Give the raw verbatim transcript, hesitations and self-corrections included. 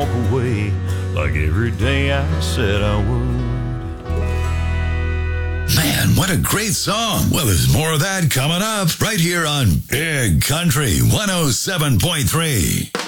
walk away like every day I said I would. Man, what a great song. Well, there's more of that coming up right here on Big Country one oh seven point three.